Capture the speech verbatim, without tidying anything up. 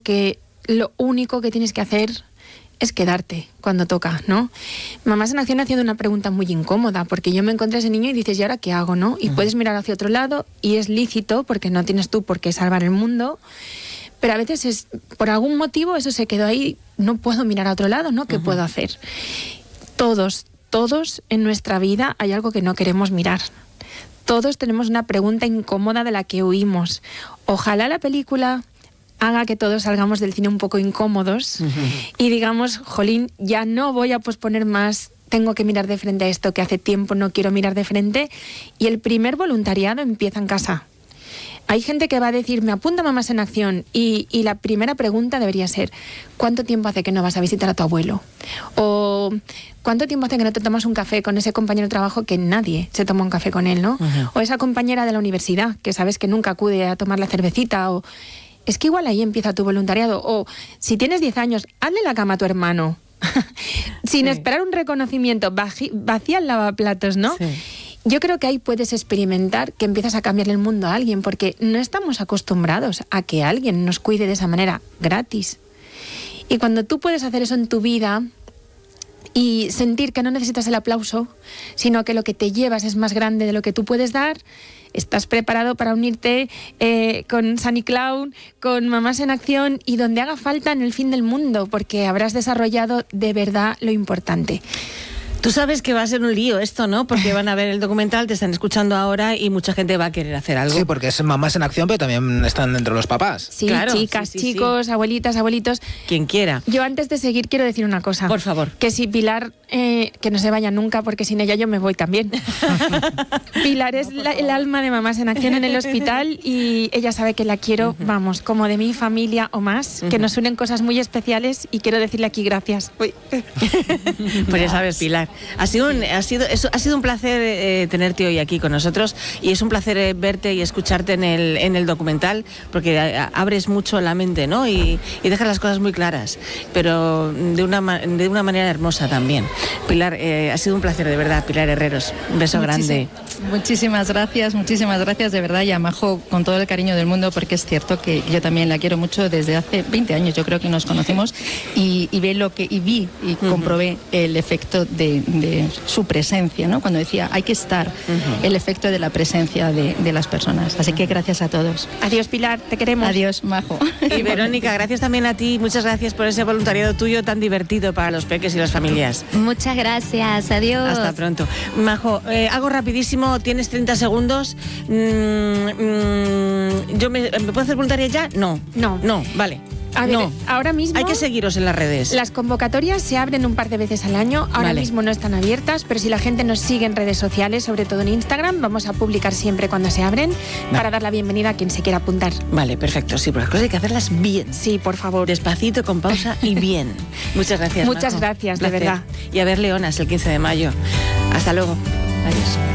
que lo único que tienes que hacer es quedarte cuando toca, ¿no? Mamás en Acción haciendo una pregunta muy incómoda, porque yo me encontré a ese niño y dices, ¿y ahora qué hago, no? Y uh-huh. puedes mirar hacia otro lado y es lícito, porque no tienes tú por qué salvar el mundo, pero a veces es, por algún motivo eso se quedó ahí, no puedo mirar a otro lado, ¿no? ¿Qué uh-huh. puedo hacer? Todos, todos en nuestra vida hay algo que no queremos mirar. Todos tenemos una pregunta incómoda de la que huimos. Ojalá la película haga que todos salgamos del cine un poco incómodos uh-huh. y digamos, jolín, ya no voy a posponer más, tengo que mirar de frente a esto que hace tiempo no quiero mirar de frente. Y el primer voluntariado empieza en casa. Hay gente que va a decir, me apunta Mamás en Acción, y, y la primera pregunta debería ser, ¿cuánto tiempo hace que no vas a visitar a tu abuelo? O ¿cuánto tiempo hace que no te tomas un café con ese compañero de trabajo que nadie se toma un café con él, ¿no? Uh-huh. O esa compañera de la universidad que sabes que nunca acude a tomar la cervecita, o es que igual ahí empieza tu voluntariado. O si tienes diez años, hazle la cama a tu hermano. Sin sí. esperar un reconocimiento, vacía el lavaplatos, ¿no? Sí. Yo creo que ahí puedes experimentar que empiezas a cambiar el mundo a alguien, porque no estamos acostumbrados a que alguien nos cuide de esa manera gratis. Y cuando tú puedes hacer eso en tu vida y sentir que no necesitas el aplauso, sino que lo que te llevas es más grande de lo que tú puedes dar, estás preparado para unirte eh, con Sunny Clown, con Mamás en Acción y donde haga falta en el fin del mundo, porque habrás desarrollado de verdad lo importante. Tú sabes que va a ser un lío esto, ¿no? Porque van a ver el documental, te están escuchando ahora y mucha gente va a querer hacer algo. Sí, porque es Mamás en Acción, pero también están dentro los papás. Sí, claro, chicas, sí, sí, chicos, sí. abuelitas, abuelitos. Quien quiera. Yo antes de seguir quiero decir una cosa. Por favor. Que si Pilar, eh, que no se vaya nunca, porque sin ella yo me voy también. Pilar es no, la, el alma de Mamás en Acción en el hospital y ella sabe que la quiero, uh-huh. vamos, como de mi familia o más, uh-huh. que nos unen cosas muy especiales y quiero decirle aquí gracias. Uy. Pues ya sabes, Pilar, ha sido un... Ha sido, eso, ha sido un placer eh, tenerte hoy aquí con nosotros y es un placer eh, verte y escucharte en el, en el documental porque a, a, abres mucho la mente, ¿no? Y, y dejas las cosas muy claras, pero de una, de una manera hermosa también. Pilar, eh, ha sido un placer de verdad, Pilar Herreros. Un beso Muchísim- grande. Muchísimas gracias, muchísimas gracias de verdad y a Majo con todo el cariño del mundo porque es cierto que yo también la quiero mucho desde hace veinte años, yo creo que nos conocimos y, y, ve lo que, y vi y uh-huh. comprobé el efecto de, de su presencia, ¿no? Cuando decía hay que estar, uh-huh. el efecto de la presencia de, de las personas. Así que gracias a todos. Adiós, Pilar, te queremos. Adiós, Majo. Y Verónica, gracias también a ti, muchas gracias por ese voluntariado tuyo tan divertido para los peques y las familias. Muchas gracias, adiós. Hasta pronto. Majo, eh, hago rapidísimo, tienes treinta segundos. Mm, mm, ¿Yo me, me puedo hacer voluntaria ya? No. No. No, vale. A ver, no. ahora mismo... Hay que seguiros en las redes. Las convocatorias se abren un par de veces al año. Ahora vale. mismo no están abiertas, pero si la gente nos sigue en redes sociales, sobre todo en Instagram, vamos a publicar siempre cuando se abren vale. para dar la bienvenida a quien se quiera apuntar. Vale, perfecto. Sí, pero las cosas hay que hacerlas bien. Sí, por favor. Despacito, con pausa y bien. Muchas gracias, Muchas Majo. gracias, de Placer. verdad. Y a ver Leonas el quince de mayo. Hasta luego. Adiós.